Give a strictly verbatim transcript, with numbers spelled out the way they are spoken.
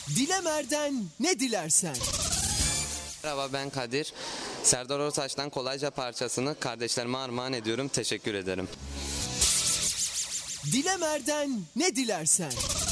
Dilemer'den ne dilersen. Merhaba, ben Kadir. Serdar Ortaç'tan Kolayca parçasını kardeşlerime armağan ediyorum. Teşekkür ederim. Dilemer'den ne dilersen.